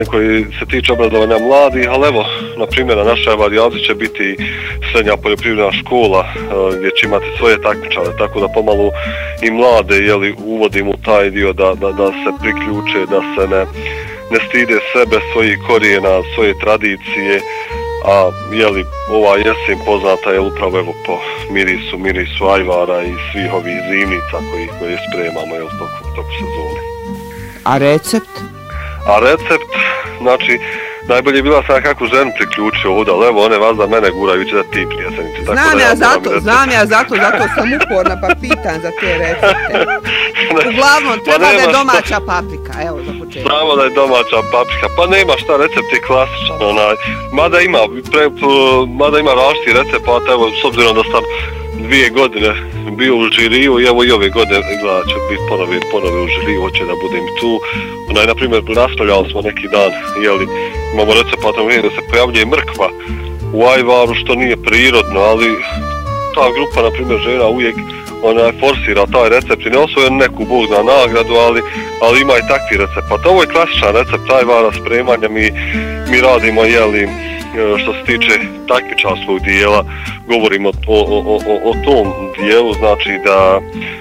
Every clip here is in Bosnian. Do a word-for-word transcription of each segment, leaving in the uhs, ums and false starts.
koji se tiče obrazovanja mladih, ali evo, na primjer, na našoj varijanti će biti srednja poljoprivredna škola gdje će imati svoje takmičare, tako da pomalo i mlade jeli, uvodimo u taj dio da, da, da se priključe, da se ne, ne stide sebe, svojih korijena, svoje tradicije, a jeli, ova jesen poznata je upravo evo, po mirisu, mirisu ajvara i svih ovih zimnica koji, koje spremamo jel, toku, toku sezone. A recept? A recept, znači, najbolje je bila sam nekakvu ženu priključio ovdje, ali evo one vas da mene guraju će da ti prijesenici. Znam ja, ja zato, znam ja zato, zato sam uporna pa pitan za te recepte. Uglavnom, treba pa da je domaća šta... paprika, evo za početak. Znamo da je domaća paprika, pa nema šta, recept je klasičan, onaj, mada ima, pre, mada ima različiti recepata, evo, s obzirom da sam dvije godine bio u žiriju i evo i ove godine gleda će biti ponove, ponove u žiriju, hoće da budem tu. Onaj, na primjer, raspravljali smo neki dan, jeli, imamo recept da se pojavljuje mrkva u ajvaru, što nije prirodno, ali ta grupa, na primjer, žena uvijek onaj, forsira taj recept i ne osvoje neku bog na nagradu, ali, ali ima i takvi recept. Ovo je klasičan recept ajvara spremanja, mi, mi radimo, jeli, što se tiče takmičarskog dijela, govorimo o, o, o, o tom dijelu, znači da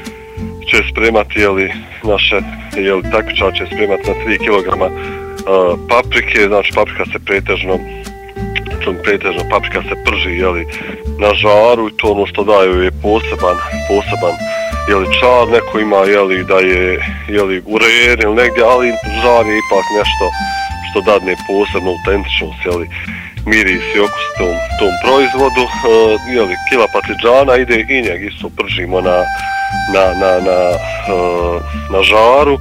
će spremati, jeli, naše, jeli, takmičar će spremati na tri kilograma uh, paprike, znači paprika se pretežno, pretežno paprika se prži, jeli, na žaru i to ono što daju je poseban, poseban, jeli, čar, neko ima, jeli, da je, jeli, urejen ili negdje, ali žar je ipak nešto što dadne posebno autentičnost, jeli, miris i okus tom, tom proizvodu. Uh, jeli, kila patliđana ide i njeg isto pržimo na, na, na, na, uh, na žaru.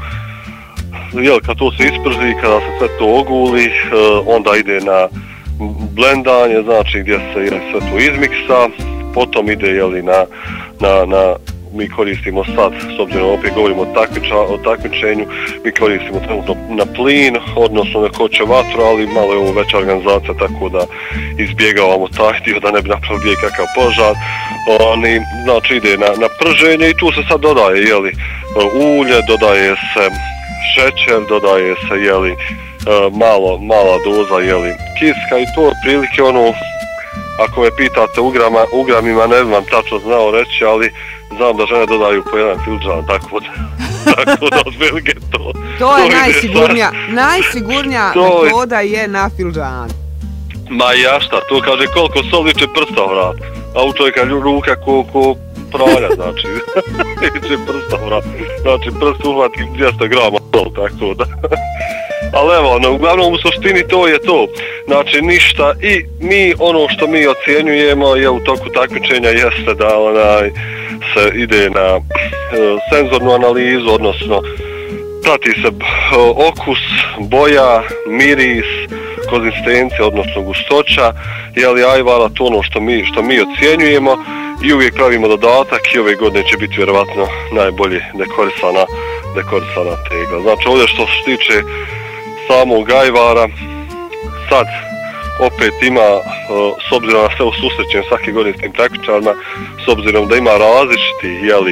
Jeli, kad to se isprži, kada se sve to oguli, uh, onda ide na blendanje, znači gdje se jeli, sve to izmiksa, potom ide jeli, na, na, na mi koristimo sad, s obzirom opet govorimo o, takmiča, o takmičenju, mi koristimo trenutno na plin, odnosno na koće vatru, ali malo je ovo veća organizacija, tako da izbjegavamo taj dio da ne bi napravili kakav požar. Oni, znači ide na, na prženje i tu se sad dodaje jeli, ulje, dodaje se šećer, dodaje se jeli, malo, mala doza jeli, kiska i to otprilike ono, ako me pitate u grama, u gramima ne znam tačno znao reći, ali znam da žene dodaju po jedan filđan, tako da, tako da otprilike to. To je to najsigurnija, najsigurnija to metoda je na filđan. Ma ja šta, to kaže koliko soli će prsta vrat, a u čovjeka ruka ko, ko pralja, znači, će prsta vrat, znači prst uhvati dvjesto grama sol, tako da. Ali evo, no, uglavnom u suštini to je to, znači ništa i mi ono što mi ocjenjujemo je u toku takmičenja jeste da onaj se ide na e, senzornu analizu, odnosno prati se okus, boja, miris, konzistencija, odnosno gustoća, jeli ajvara, to ono što mi, što mi ocjenjujemo i uvijek pravimo dodatak i ove godine će biti vjerovatno najbolje dekorisana, dekorisana tegla. Znači ovdje što se tiče samog ajvara, sad opet ima, s obzirom na sve u susrećenju svake godine s tim takmičarima, s obzirom da ima različiti jeli,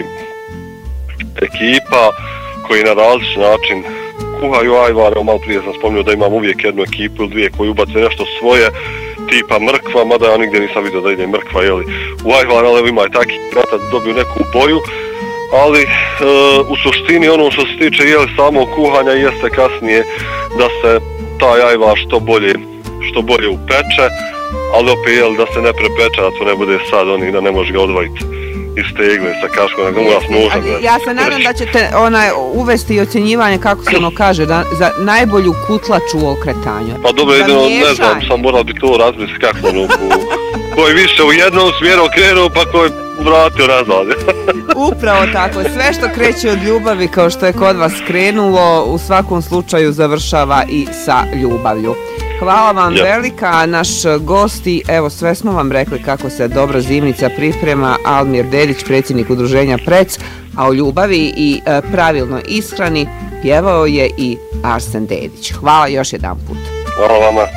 ekipa koji na različit način kuhaju ajvare, malo prije sam spomnio da imam uvijek jednu ekipu ili dvije koji ubace nešto svoje, tipa mrkva, mada ja nigdje nisam vidio da ide mrkva jeli, u ajvar, ali ima i takvi da dobiju neku boju, ali e, u suštini ono što se tiče jeli, samog kuhanja jeste kasnije da se taj ajvar što bolje, što bolje upeče, ali opet jeli, da se ne prepeče, da to ne bude sad oni da ne može ga odvojiti iz tegle sa kaškom, nego mora snužan. Ja se nadam da ćete onaj, uvesti ocjenjivanje, kako se ono kaže, da, za najbolju kutlaču u okretanju. Pa dobro, jedino, ne znam, sam moral bi to razmisliti kako ono, ko je više u jednom smjeru krenuo, pa ko je vratio nazad. Upravo tako, sve što kreće od ljubavi, kao što je kod vas krenulo, u svakom slučaju završava i sa ljubavlju. Hvala vam yep. velika, naš gosti, evo sve smo vam rekli kako se dobro zimnica priprema, Almir Dedić, predsjednik udruženja Prec, a o ljubavi i e, pravilnoj ishrani pjevao je i Arsen Dedić. Hvala još jedan put. Hvala vama.